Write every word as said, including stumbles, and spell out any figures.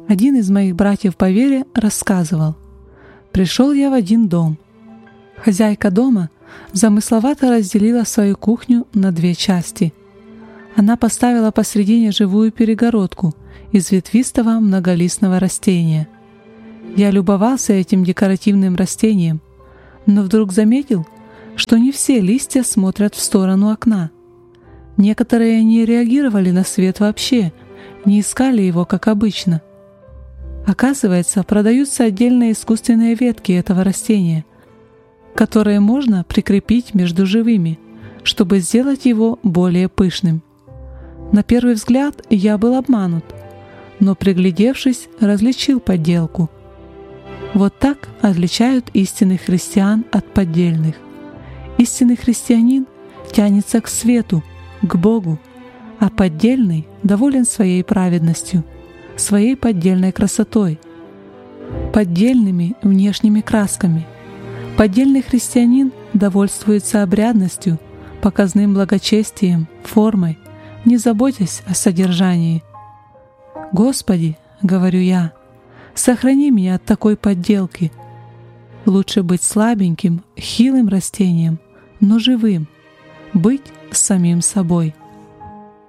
Один из моих братьев по вере рассказывал: «Пришел я в один дом. Хозяйка дома замысловато разделила свою кухню на две части. Она поставила посредине живую перегородку из ветвистого многолистного растения. Я любовался этим декоративным растением, но вдруг заметил, что не все листья смотрят в сторону окна. Некоторые не реагировали на свет вообще, не искали его, как обычно. Оказывается, продаются отдельные искусственные ветки этого растения, которые можно прикрепить между живыми, чтобы сделать его более пышным. На первый взгляд я был обманут, но, приглядевшись, различил подделку. Вот так отличают истинных христиан от поддельных. Истинный христианин тянется к свету, к Богу, а поддельный доволен своей праведностью, своей поддельной красотой, поддельными внешними красками. Поддельный христианин довольствуется обрядностью, показным благочестием, формой, не заботясь о содержании. «Господи, — говорю я, — сохрани меня от такой подделки. Лучше быть слабеньким, хилым растением, но живым, быть самим собой».